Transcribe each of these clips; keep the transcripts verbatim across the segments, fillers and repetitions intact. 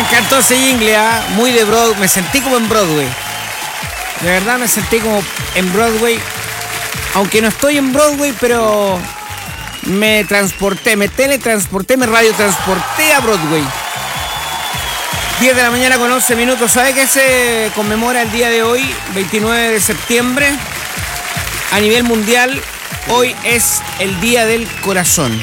encantó ese jingle, ¿eh? Muy de Broadway. Me sentí como en Broadway. De verdad me sentí como en Broadway. Aunque no estoy en Broadway, pero me transporté, me teletransporté, me radiotransporté a Broadway. diez de la mañana con once minutos. ¿Sabe qué se conmemora el día de hoy, veintinueve de septiembre? A nivel mundial, hoy es el Día del Corazón.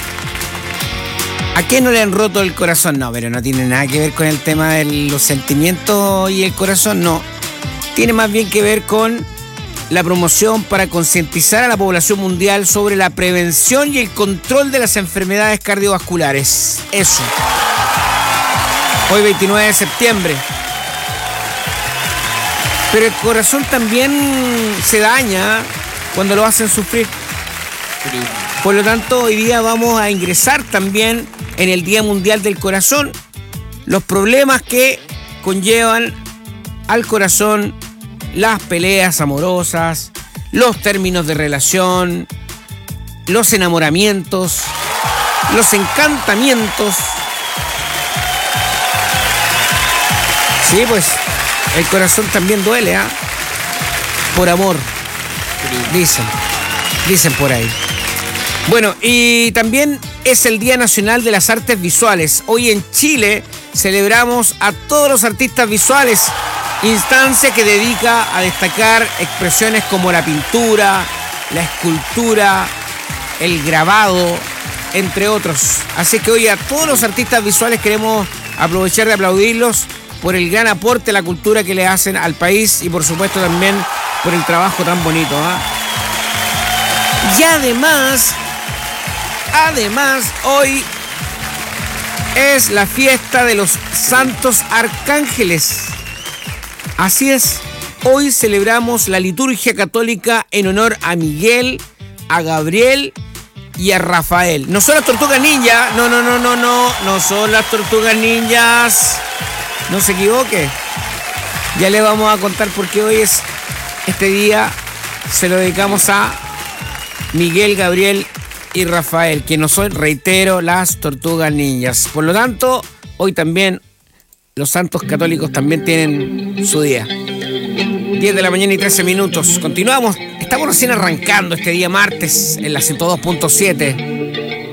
¿A qué no le han roto el corazón? No, pero no tiene nada que ver con el tema de los sentimientos y el corazón, no. Tiene más bien que ver con la promoción para concientizar a la población mundial sobre la prevención y el control de las enfermedades cardiovasculares. Eso. Hoy veintinueve de septiembre. Pero el corazón también se daña cuando lo hacen sufrir. Por lo tanto, hoy día vamos a ingresar también en el Día Mundial del Corazón los problemas que conllevan al corazón, las peleas amorosas, los términos de relación, los enamoramientos, los encantamientos. Sí, pues el corazón también duele, ¿ah? ¿eh? Por amor, dicen, dicen por ahí. Bueno, y también es el Día Nacional de las Artes Visuales. Hoy en Chile celebramos a todos los artistas visuales, instancia que dedica a destacar expresiones como la pintura, la escultura, el grabado, entre otros. Así que hoy a todos los artistas visuales queremos aprovechar de aplaudirlos por el gran aporte a la cultura que le hacen al país y por supuesto también por el trabajo tan bonito, ¿eh? Y además, además, hoy es la fiesta de los santos arcángeles. Así es, hoy celebramos la liturgia católica en honor a Miguel, a Gabriel y a Rafael. No son las tortugas ninja, no, no, no, no, no, no son las tortugas ninjas. No se equivoque. Ya le vamos a contar por qué hoy es este día. Se lo dedicamos a Miguel, Gabriel y Rafael, que no son, reitero, las tortugas ninjas. Por lo tanto, hoy también los santos católicos también tienen su día. diez de la mañana y trece minutos. Continuamos. Estamos recién arrancando este día martes en la ciento dos punto siete.